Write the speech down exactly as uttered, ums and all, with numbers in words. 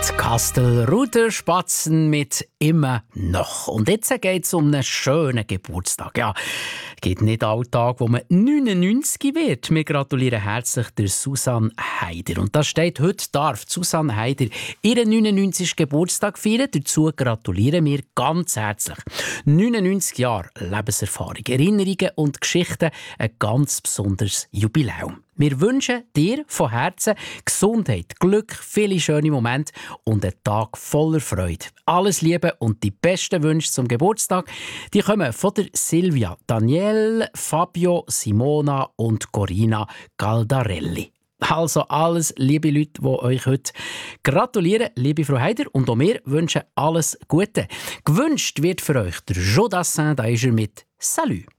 Kastelruther Spatzen mit «Immer noch». Und jetzt geht es um einen schönen Geburtstag. Ja, es gibt nicht alle Tage, wo man neunundneunzig wird. Wir gratulieren herzlich der Susanne Heider. Und das steht, heute darf Susanne Heider ihren neunundneunzigsten Geburtstag feiern. Dazu gratulieren wir ganz herzlich. neunundneunzig Jahre Lebenserfahrung, Erinnerungen und Geschichten, ein ganz besonderes Jubiläum. Wir wünschen dir von Herzen Gesundheit, Glück, viele schöne Momente und einen Tag voller Freude. Alles Liebe und die besten Wünsche zum Geburtstag, die kommen von der Silvia, Danielle, Fabio, Simona und Corina Galdarelli. Also alles, liebe Leute, die euch heute gratulieren, liebe Frau Heider, und auch wir wünschen alles Gute. Gewünscht wird für euch der Joe Dassin, da ist er mit «Salut».